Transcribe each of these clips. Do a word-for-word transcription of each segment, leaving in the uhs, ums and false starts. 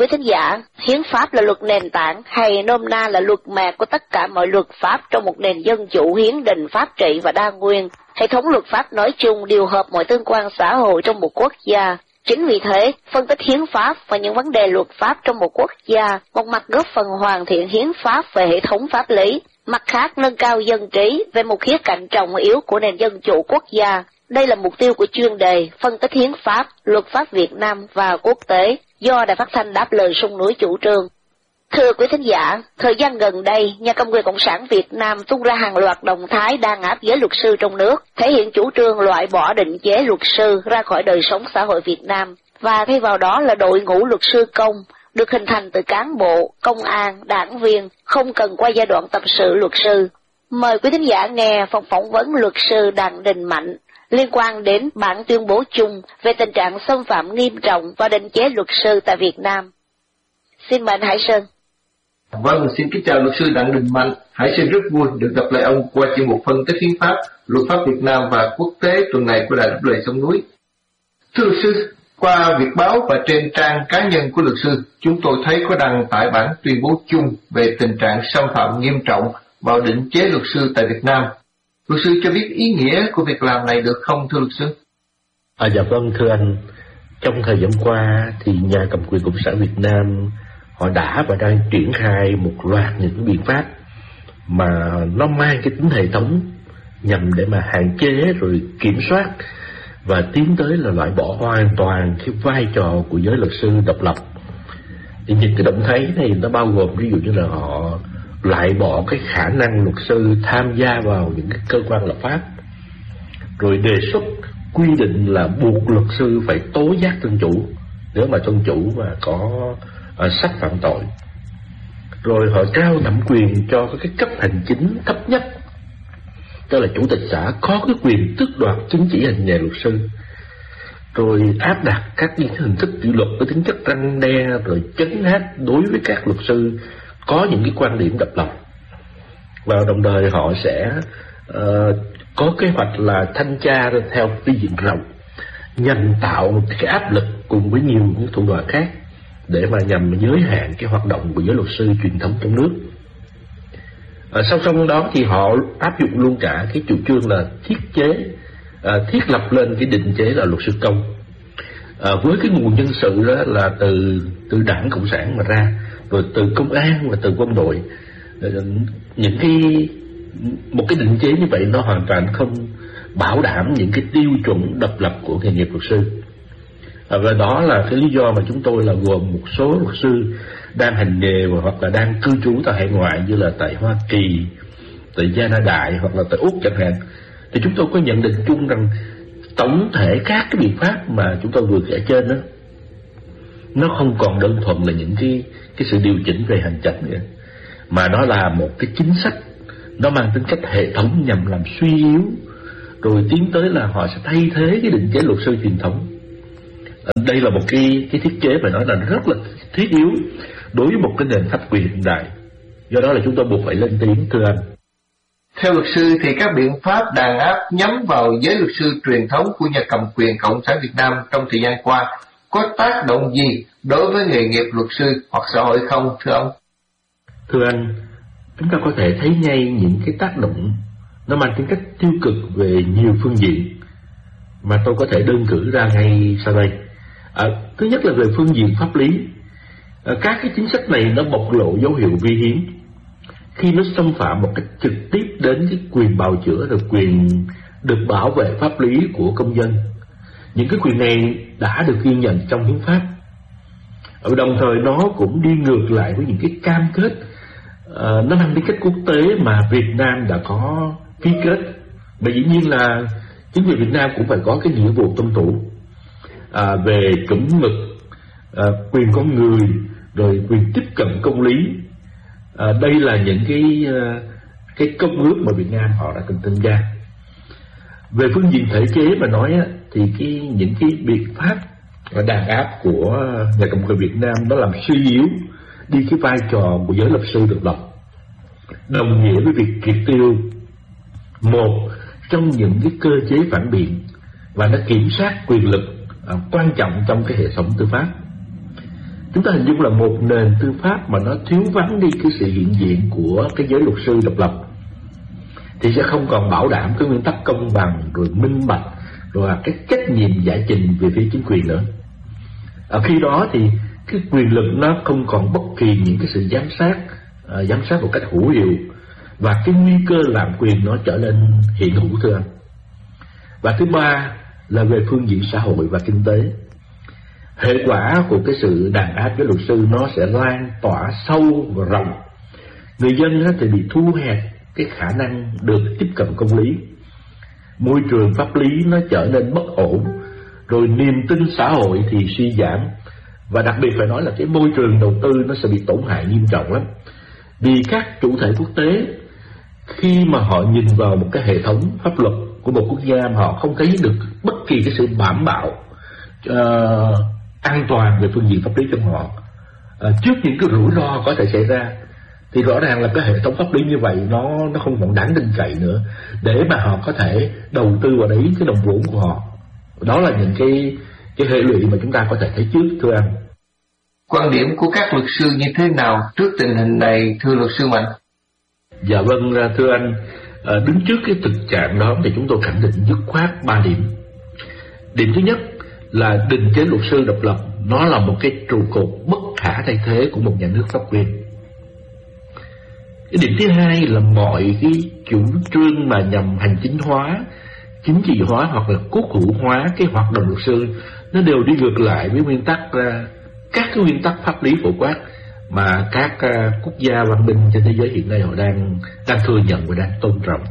quý thính giả, hiến pháp là luật nền tảng hay nôm na là luật mẹ của tất cả mọi luật pháp trong một nền dân chủ hiến định pháp trị và đa nguyên. Hệ thống luật pháp nói chung điều hợp mọi tương quan xã hội trong một quốc gia. Chính vì thế, phân tích hiến pháp và những vấn đề luật pháp trong một quốc gia, một mặt góp phần hoàn thiện hiến pháp về hệ thống pháp lý, mặt khác nâng cao dân trí về một khía cạnh trọng yếu của nền dân chủ quốc gia. Đây là mục tiêu của chuyên đề phân tích hiến pháp, luật pháp Việt Nam và quốc tế do Đài Phát thanh Đáp Lời Sông Núi chủ trương. Thưa quý thính giả, thời gian gần đây, nhà cầm quyền Cộng sản Việt Nam tung ra hàng loạt động thái đàn áp giới luật sư trong nước, thể hiện chủ trương loại bỏ định chế luật sư ra khỏi đời sống xã hội Việt Nam, và thay vào đó là đội ngũ luật sư công, được hình thành từ cán bộ, công an, đảng viên, không cần qua giai đoạn tập sự luật sư. Mời quý thính giả nghe phòng phỏng vấn luật sư Đặng Đình Mạnh liên quan đến bản tuyên bố chung về tình trạng xâm phạm nghiêm trọng vào định chế luật sư tại Việt Nam. Xin mời anh Hải Sơn. Vâng, xin kính chào luật sư Đặng Đình Mạnh. Hải Sơn rất vui được gặp lại ông qua chuyên mục phân tích hiến pháp, luật pháp Việt Nam và quốc tế tuần này của Đài Đáp Lời Sông Núi. Thưa luật sư, qua việc báo và trên trang cá nhân của luật sư, chúng tôi thấy có đăng tải bản tuyên bố chung về tình trạng xâm phạm nghiêm trọng vào định chế luật sư tại Việt Nam. Luật sư cho biết ý nghĩa của việc làm này được không thưa luật sư? À, dạ vâng thưa anh. Trong thời gian qua thì nhà cầm quyền Cộng sản Việt Nam họ đã và đang triển khai một loạt những biện pháp mà nó mang cái tính hệ thống nhằm để mà hạn chế rồi kiểm soát và tiến tới là loại bỏ hoàn toàn cái vai trò của giới luật sư độc lập. Thì những cái động thái này nó bao gồm ví dụ như là họ loại bỏ cái khả năng luật sư tham gia vào những cái cơ quan lập pháp, rồi đề xuất quy định là buộc luật sư phải tố giác thân chủ nếu mà thân chủ mà có uh, sắc phạm tội, rồi họ trao thẩm quyền cho cái cấp hành chính thấp nhất, tức là chủ tịch xã có cái quyền tước đoạt chứng chỉ hành nghề luật sư, rồi áp đặt các hình thức kỷ luật với tính chất răn đe, rồi chấn áp đối với các luật sư có những cái quan điểm độc lập. Và đồng thời họ sẽ uh, có kế hoạch là thanh tra theo cái diện rộng nhằm tạo một cái áp lực cùng với nhiều những thủ đoạn khác để mà nhằm giới hạn cái hoạt động của giới luật sư truyền thống trong nước. À, song song đó thì họ áp dụng luôn cả cái chủ trương là thiết chế à, thiết lập lên cái định chế là luật sư công, à, với cái nguồn nhân sự đó là từ từ đảng Cộng sản mà ra, rồi từ công an và từ quân đội. À, những cái một cái định chế như vậy nó hoàn toàn không bảo đảm những cái tiêu chuẩn độc lập của nghề nghiệp luật sư. À, và đó là cái lý do mà chúng tôi là gồm một số luật sư đang hành nghề hoặc là đang cư trú tại hải ngoại như là tại Hoa Kỳ, tại Gia Na Đại hoặc là tại Úc chẳng hạn, thì chúng tôi có nhận định chung rằng tổng thể các cái biện pháp mà chúng tôi vừa kể trên đó nó không còn đơn thuần là những cái cái sự điều chỉnh về hành chánh nữa, mà nó là một cái chính sách nó mang tính cách hệ thống nhằm làm suy yếu rồi tiến tới là họ sẽ thay thế cái định chế luật sư truyền thống. Đây là một cái cái thiết chế phải nói là rất là thiết yếu đối với một cái nền pháp quyền hiện đại. Do đó là chúng tôi buộc phải lên tiếng thưa anh. Theo luật sư thì các biện pháp đàn áp nhắm vào giới luật sư truyền thống của nhà cầm quyền Cộng sản Việt Nam trong thời gian qua có tác động gì đối với nghề nghiệp luật sư hoặc xã hội không thưa ông? Thưa anh, chúng ta có thể thấy ngay những cái tác động nó mang tính cách tiêu cực về nhiều phương diện mà tôi có thể đơn cử ra ngay sau đây. À, thứ nhất là về phương diện pháp lý. À, các cái chính sách này nó bộc lộ dấu hiệu vi hiến khi nó xâm phạm một cách trực tiếp đến cái quyền bào chữa rồi quyền được bảo vệ pháp lý của công dân. Những cái quyền này đã được ghi nhận trong hiến pháp. Ở đồng thời nó cũng đi ngược lại với những cái cam kết uh, nó mang tính cách quốc tế mà Việt Nam đã có ký kết. Mà dĩ nhiên là chính quyền Việt Nam cũng phải có cái nghĩa vụ tuân thủ à, về chuẩn mực, à, quyền con người, rồi quyền tiếp cận công lý. À, đây là những cái cái công ước mà Việt Nam họ đã từng tham gia. Về phương diện thể chế mà nói á, thì cái những cái biện pháp đàn áp của nhà cầm quyền Việt Nam nó làm suy yếu đi cái vai trò của giới luật sư độc lập, đồng nghĩa với việc triệt tiêu một trong những cái cơ chế phản biện và nó kiểm soát quyền lực à, quan trọng trong cái hệ thống tư pháp. Chúng ta hình dung là một nền tư pháp mà nó thiếu vắng đi cái sự hiện diện của cái giới luật sư độc lập thì sẽ không còn bảo đảm cái nguyên tắc công bằng, rồi minh bạch, rồi là cái trách nhiệm giải trình về phía chính quyền nữa. Ở khi đó thì cái quyền lực nó không còn bất kỳ những cái sự giám sát, uh, giám sát một cách hữu hiệu, và cái nguy cơ lạm quyền nó trở nên hiện hữu, thưa anh. Và thứ ba là về phương diện xã hội và kinh tế. Hệ quả của cái sự đàn áp với luật sư nó sẽ lan tỏa sâu và rộng. Người dân thì bị thu hẹp cái khả năng được tiếp cận công lý, môi trường pháp lý nó trở nên bất ổn, rồi niềm tin xã hội thì suy giảm, và đặc biệt phải nói là cái môi trường đầu tư nó sẽ bị tổn hại nghiêm trọng lắm. Vì các chủ thể quốc tế khi mà họ nhìn vào một cái hệ thống pháp luật của một quốc gia mà họ không thấy được bất kỳ cái sự đảm bảo uh, an toàn về phương diện pháp lý trong họ, uh, trước những cái rủi ro có thể xảy ra, thì rõ ràng là cái hệ thống pháp lý như vậy nó nó không còn đáng tin cậy nữa để mà họ có thể đầu tư vào đấy cái đồng vốn của họ. Đó là những cái cái hệ lụy mà chúng ta có thể thấy trước, thưa anh. Quan điểm của các luật sư như thế nào trước tình hình này, thưa luật sư Mạnh? Dạ vâng, thưa anh, à, đứng trước cái thực trạng đó thì chúng tôi khẳng định dứt khoát ba điểm. Điểm thứ nhất là định chế luật sư độc lập nó là một cái trụ cột bất khả thay thế của một nhà nước pháp quyền. Cái điểm thứ hai là mọi cái chủ trương mà nhằm hành chính hóa, chính trị hóa hoặc là quốc hữu hóa cái hoạt động luật sư nó đều đi ngược lại với nguyên tắc uh, các cái nguyên tắc pháp lý phổ quát mà các uh, quốc gia văn minh trên thế giới hiện nay họ đang đang thừa nhận và đang tôn trọng.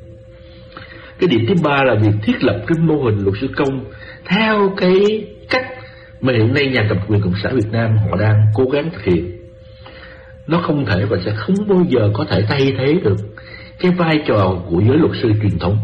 Cái điểm thứ ba là việc thiết lập cái mô hình luật sư công theo cái cách mà hiện nay nhà cầm quyền Cộng sản Việt Nam họ đang cố gắng thực hiện. Nó không thể và sẽ không bao giờ có thể thay thế được cái vai trò của giới luật sư truyền thống,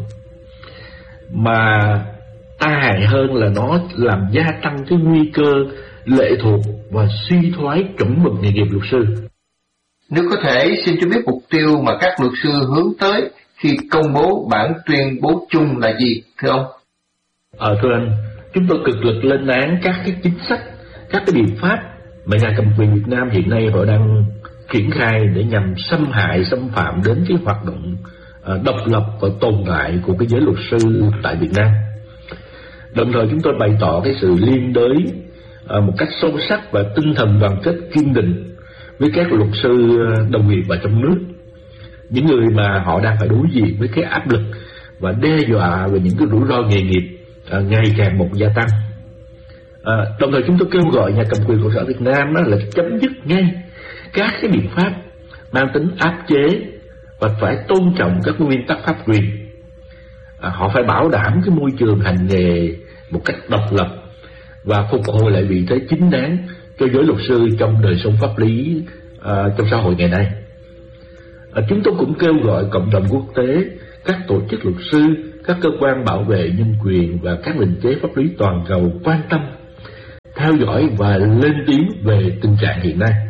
mà tai hại hơn là nó làm gia tăng cái nguy cơ lệ thuộc và suy thoái chuẩn mực nghề nghiệp luật sư. Nếu có thể xin cho biết mục tiêu mà các luật sư hướng tới khi công bố bản tuyên bố chung là gì, thưa ông? Ờ thưa anh, chúng tôi cực lực lên án các cái chính sách, các cái biện pháp mà nhà cầm quyền Việt Nam hiện nay họ đang triển khai để nhằm xâm hại, xâm phạm đến cái hoạt động uh, độc lập và tồn tại của cái giới luật sư tại Việt Nam. Đồng thời chúng tôi bày tỏ cái sự liên đới uh, một cách sâu sắc và tinh thần đoàn kết kiên định với các luật sư đồng nghiệp và trong nước, những người mà họ đang phải đối diện với cái áp lực và đe dọa về những cái rủi ro nghề nghiệp uh, ngày càng một gia tăng. Uh, đồng thời chúng tôi kêu gọi nhà cầm quyền Cộng sản Việt Nam đó là chấm dứt ngay các cái biện pháp mang tính áp chế và phải tôn trọng các nguyên tắc pháp quyền. À, họ phải bảo đảm cái môi trường hành nghề một cách độc lập và phục hồi lại vị thế chính đáng cho giới luật sư trong đời sống pháp lý à, trong xã hội ngày nay. À, chúng tôi cũng kêu gọi cộng đồng quốc tế, các tổ chức luật sư, các cơ quan bảo vệ nhân quyền và các định chế pháp lý toàn cầu quan tâm, theo dõi và lên tiếng về tình trạng hiện nay.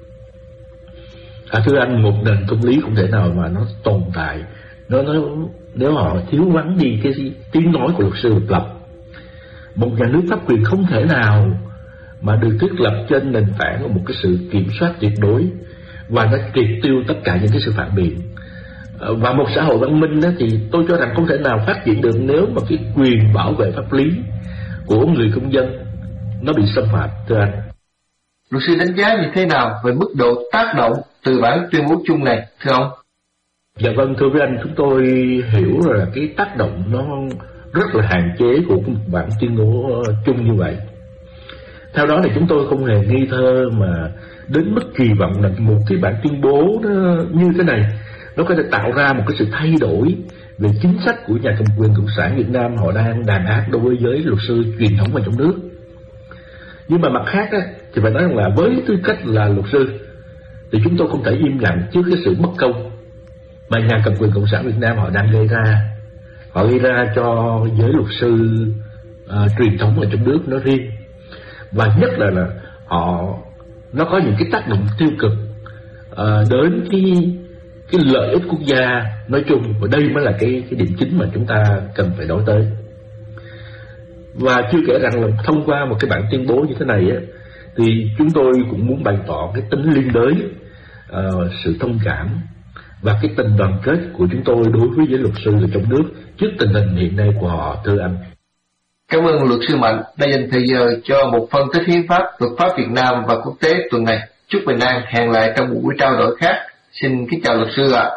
À, thưa anh, một nền công lý không thể nào mà nó tồn tại nó, nó nếu họ thiếu vắng đi cái tiếng nói của luật sư độc lập. Một nhà nước pháp quyền không thể nào mà được thiết lập trên nền tảng của một cái sự kiểm soát tuyệt đối và nó triệt tiêu tất cả những cái sự phản biện. Và một xã hội văn minh đó thì tôi cho rằng không thể nào phát triển được nếu mà cái quyền bảo vệ pháp lý của người công dân nó bị xâm phạm, thưa anh. Luật sư đánh giá như thế nào về mức độ tác động từ bản tuyên bố chung này, thưa ông? Dạ vâng, thưa với anh, chúng tôi hiểu là cái tác động nó rất là hạn chế của một bản tuyên bố chung như vậy. Theo đó thì chúng tôi không hề nghi thơ mà đến mức kỳ vọng là một cái bản tuyên bố như thế này nó có thể tạo ra một cái sự thay đổi về chính sách của nhà cầm quyền Cộng sản Việt Nam họ đang đàn áp đối với giới luật sư truyền thống ở trong nước. Nhưng mà mặt khác á, thì phải nói rằng là với tư cách là luật sư thì chúng tôi không thể im lặng trước cái sự bất công mà nhà cầm quyền Cộng sản Việt Nam họ đang gây ra. Họ gây ra cho giới luật sư uh, truyền thống ở trong nước nói riêng, và nhất là là họ nó có những cái tác động tiêu cực uh, đến cái cái lợi ích quốc gia nói chung, và đây mới là cái cái điểm chính mà chúng ta cần phải nói tới. Và chưa kể rằng là thông qua một cái bản tuyên bố như thế này á, thì chúng tôi cũng muốn bày tỏ cái tính liên đới, uh, sự thông cảm và cái tình đoàn kết của chúng tôi đối với giới luật sư ở trong nước trước tình hình hiện nay của họ, thưa anh. Cảm ơn luật sư Mạnh đã dành thời giờ cho một phân tích hiến pháp, luật pháp Việt Nam và quốc tế tuần này. Chúc bình an, hẹn lại trong một buổi trao đổi khác. Xin kính chào luật sư ạ.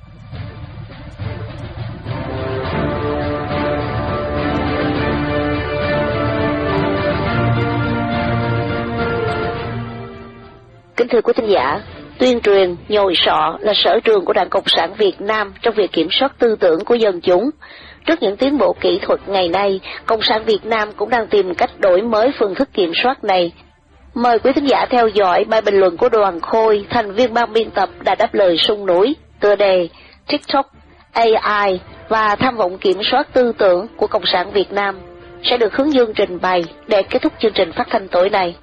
Kính thưa quý thính giả, tuyên truyền, nhồi sọ là sở trường của Đảng Cộng sản Việt Nam trong việc kiểm soát tư tưởng của dân chúng. Trước những tiến bộ kỹ thuật ngày nay, Cộng sản Việt Nam cũng đang tìm cách đổi mới phương thức kiểm soát này. Mời quý thính giả theo dõi bài bình luận của Đoàn Khôi, thành viên ban biên tập đã đáp lời sung núi, tựa đề TikTok, a i và tham vọng kiểm soát tư tưởng của Cộng sản Việt Nam sẽ được Hướng Dương trình bày để kết thúc chương trình phát thanh tối nay.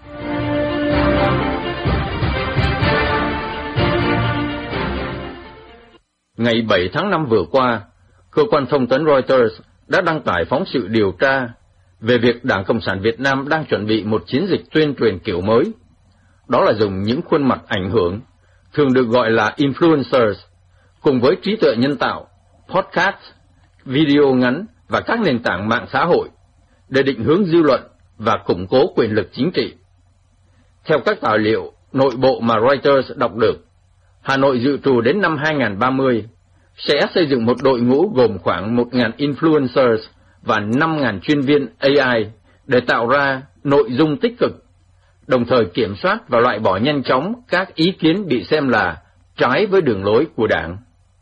Ngày bảy tháng năm vừa qua, cơ quan thông tấn Reuters đã đăng tải phóng sự điều tra về việc Đảng Cộng sản Việt Nam đang chuẩn bị một chiến dịch tuyên truyền kiểu mới. Đó là dùng những khuôn mặt ảnh hưởng, thường được gọi là influencers, cùng với trí tuệ nhân tạo, podcast, video ngắn và các nền tảng mạng xã hội để định hướng dư luận và củng cố quyền lực chính trị. Theo các tài liệu nội bộ mà Reuters đọc được, Hà Nội dự trù đến năm hai không ba không sẽ xây dựng một đội ngũ gồm khoảng một nghìn influencers và năm nghìn chuyên viên a i để tạo ra nội dung tích cực, đồng thời kiểm soát và loại bỏ nhanh chóng các ý kiến bị xem là trái với đường lối của Đảng.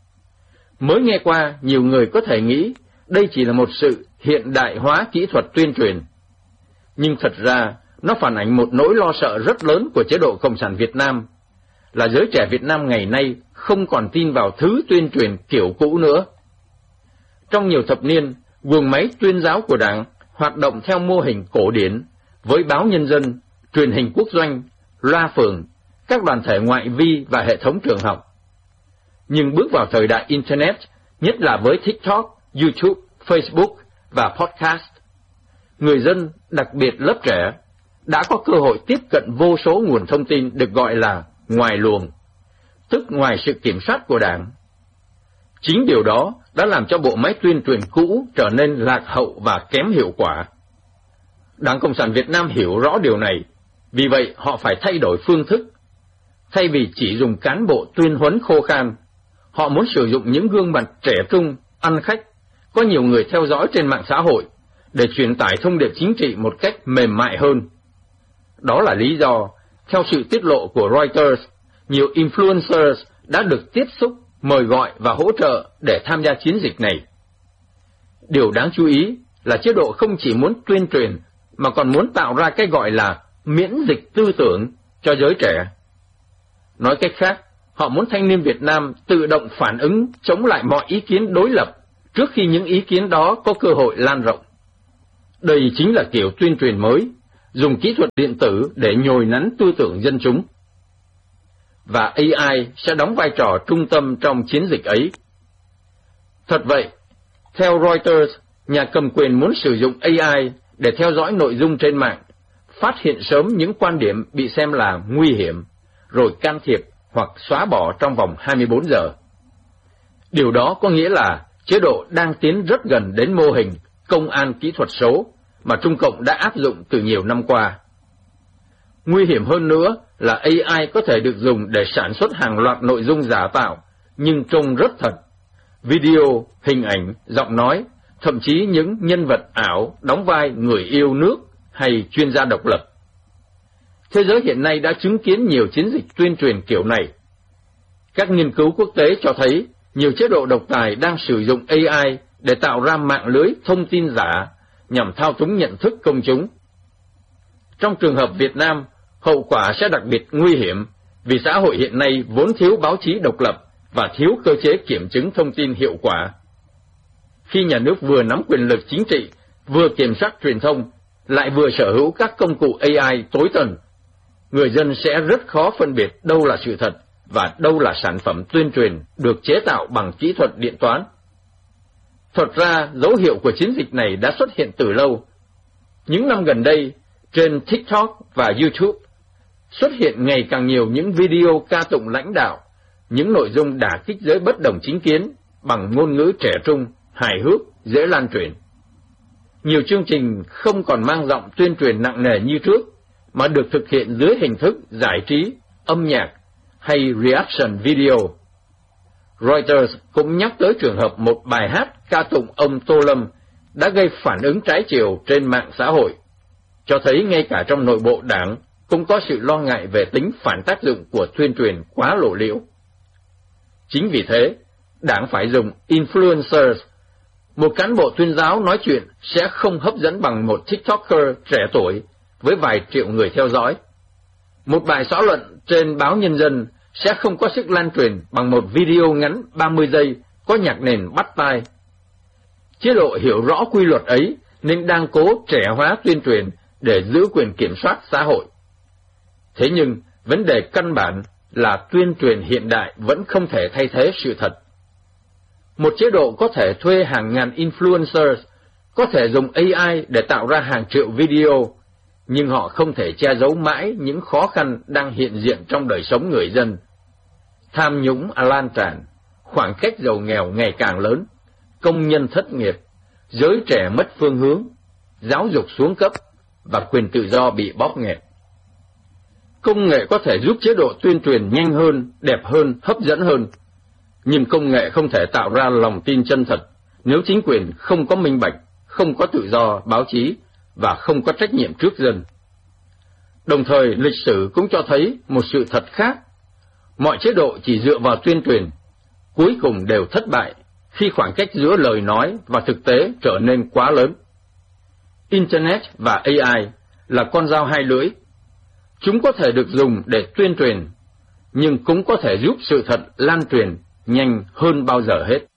Mới nghe qua, nhiều người có thể nghĩ đây chỉ là một sự hiện đại hóa kỹ thuật tuyên truyền. Nhưng thật ra, nó phản ánh một nỗi lo sợ rất lớn của chế độ Cộng sản Việt Nam, là giới trẻ Việt Nam ngày nay không còn tin vào thứ tuyên truyền kiểu cũ nữa. Trong nhiều thập niên, guồng máy tuyên giáo của Đảng hoạt động theo mô hình cổ điển với báo Nhân dân, truyền hình quốc doanh, loa phường, các đoàn thể ngoại vi và hệ thống trường học. Nhưng bước vào thời đại Internet, nhất là với TikTok, YouTube, Facebook và podcast, người dân, đặc biệt lớp trẻ, đã có cơ hội tiếp cận vô số nguồn thông tin được gọi là ngoài luồng, tức ngoài sự kiểm soát của Đảng. Chính điều đó đã làm cho bộ máy tuyên truyền cũ trở nên lạc hậu và kém hiệu quả. Đảng Cộng sản Việt Nam hiểu rõ điều này, vì vậy họ phải thay đổi phương thức. Thay vì chỉ dùng cán bộ tuyên huấn khô khan, họ muốn sử dụng những gương mặt trẻ trung, ăn khách, có nhiều người theo dõi trên mạng xã hội để truyền tải thông điệp chính trị một cách mềm mại hơn. Đó là lý do, theo sự tiết lộ của Reuters, nhiều influencers đã được tiếp xúc, mời gọi và hỗ trợ để tham gia chiến dịch này. Điều đáng chú ý là chế độ không chỉ muốn tuyên truyền mà còn muốn tạo ra cái gọi là miễn dịch tư tưởng cho giới trẻ. Nói cách khác, họ muốn thanh niên Việt Nam tự động phản ứng chống lại mọi ý kiến đối lập trước khi những ý kiến đó có cơ hội lan rộng. Đây chính là kiểu tuyên truyền mới, dùng kỹ thuật điện tử để nhồi nắn tư tưởng dân chúng. Và a i sẽ đóng vai trò trung tâm trong chiến dịch ấy. Thật vậy, theo Reuters, nhà cầm quyền muốn sử dụng a i để theo dõi nội dung trên mạng, phát hiện sớm những quan điểm bị xem là nguy hiểm, rồi can thiệp hoặc xóa bỏ trong vòng hai mươi bốn giờ. Điều đó có nghĩa là chế độ đang tiến rất gần đến mô hình công an kỹ thuật số mà Trung Cộng đã áp dụng từ nhiều năm qua. Nguy hiểm hơn nữa là a i có thể được dùng để sản xuất hàng loạt nội dung giả tạo, nhưng trông rất thật. Video, hình ảnh, giọng nói, thậm chí những nhân vật ảo đóng vai người yêu nước hay chuyên gia độc lập. Thế giới hiện nay đã chứng kiến nhiều chiến dịch tuyên truyền kiểu này. Các nghiên cứu quốc tế cho thấy nhiều chế độ độc tài đang sử dụng a i để tạo ra mạng lưới thông tin giả nhằm thao túng nhận thức công chúng. Trong trường hợp Việt Nam, hậu quả sẽ đặc biệt nguy hiểm vì xã hội hiện nay vốn thiếu báo chí độc lập và thiếu cơ chế kiểm chứng thông tin hiệu quả. Khi nhà nước vừa nắm quyền lực chính trị, vừa kiểm soát truyền thông, lại vừa sở hữu các công cụ a i tối tân, người dân sẽ rất khó phân biệt đâu là sự thật và đâu là sản phẩm tuyên truyền được chế tạo bằng kỹ thuật điện toán. Thật ra, dấu hiệu của chiến dịch này đã xuất hiện từ lâu. Những năm gần đây, trên TikTok và YouTube xuất hiện ngày càng nhiều những video ca tụng lãnh đạo, những nội dung đả kích giới bất đồng chính kiến bằng ngôn ngữ trẻ trung, hài hước, dễ lan truyền. Nhiều chương trình không còn mang giọng tuyên truyền nặng nề như trước, mà được thực hiện dưới hình thức giải trí, âm nhạc hay reaction video. Reuters cũng nhắc tới trường hợp một bài hát ca tụng ông Tô Lâm đã gây phản ứng trái chiều trên mạng xã hội, cho thấy ngay cả trong nội bộ đảng cũng có sự lo ngại về tính phản tác dụng của tuyên truyền quá lộ liễu. Chính vì thế, đảng phải dùng influencers. Một cán bộ tuyên giáo nói chuyện sẽ không hấp dẫn bằng một TikToker trẻ tuổi với vài triệu người theo dõi. Một bài xã luận trên báo Nhân dân sẽ không có sức lan truyền bằng một video ngắn ba mươi giây có nhạc nền bắt tai. Chế độ hiểu rõ quy luật ấy nên đang cố trẻ hóa tuyên truyền để giữ quyền kiểm soát xã hội. Thế nhưng, vấn đề căn bản là tuyên truyền hiện đại vẫn không thể thay thế sự thật. Một chế độ có thể thuê hàng ngàn influencers, có thể dùng a i để tạo ra hàng triệu video, nhưng họ không thể che giấu mãi những khó khăn đang hiện diện trong đời sống người dân. Tham nhũng lan tràn, khoảng cách giàu nghèo ngày càng lớn, công nhân thất nghiệp, giới trẻ mất phương hướng, giáo dục xuống cấp và quyền tự do bị bóp nghẹt. Công nghệ có thể giúp chế độ tuyên truyền nhanh hơn, đẹp hơn, hấp dẫn hơn, nhưng công nghệ không thể tạo ra lòng tin chân thật nếu chính quyền không có minh bạch, không có tự do báo chí và không có trách nhiệm trước dân. Đồng thời, lịch sử cũng cho thấy một sự thật khác. Mọi chế độ chỉ dựa vào tuyên truyền, cuối cùng đều thất bại khi khoảng cách giữa lời nói và thực tế trở nên quá lớn. Internet và a i là con dao hai lưỡi. Chúng có thể được dùng để tuyên truyền, nhưng cũng có thể giúp sự thật lan truyền nhanh hơn bao giờ hết.